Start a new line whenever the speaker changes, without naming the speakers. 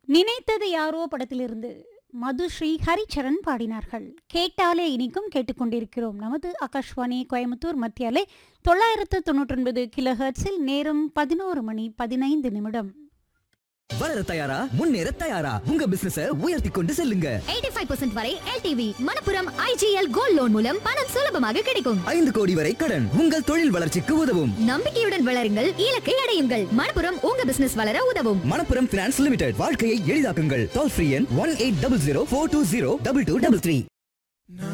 நினைத்தது யாரோ படத்திலிருந்து மதுஸ்ரீ ஹரிச்சரன் பாடினார்கள். கேட்டாலே இனிக்கும் கேட்டுக்கொண்டிருக்கிறோம். நமது ஆகாஷ்வாணி கோயம்புத்தூர் மத்திய அலை 999 கிலோஹெர்ட்ஸில் நேரம் 11:15.
வளர தயாரா, முன்னேற தயாரா, உங்க பிசினஸ உயர்த்தி கொண்டு செல்லுங்க.
85% வரை LTV Manappuram IGL gold loan மூலம் பணம் சுலபமாக கிடைக்கும்.
5 கோடி வரை கடன் உங்கள் தொழில் வளர்ச்சிக்கு உதவும்.
நம்பிக்கையுடன் வளருங்கள், இலக்கை அடையுங்கள். மணப்புரம் உங்க பிசினஸ் வளர உதவும்.
மணப்புரம் பினான்ஸ் லிமிடெட், வாழ்க்கையை எளிதாக்குங்கள். டோல் ஃப்ரீ எண் 1800 420 2233.